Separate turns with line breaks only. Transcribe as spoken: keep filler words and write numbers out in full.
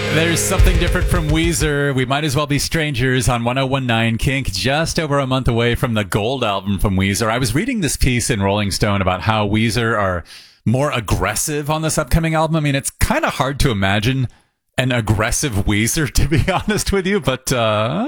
There's something different from Weezer. We might as well be strangers on one oh one nine Kink, just over a month away from the Gold album from Weezer. I was reading this piece in Rolling Stone about how Weezer are more aggressive on this upcoming album. I mean, it's kind of hard to imagine an aggressive Weezer, to be honest with you, but uh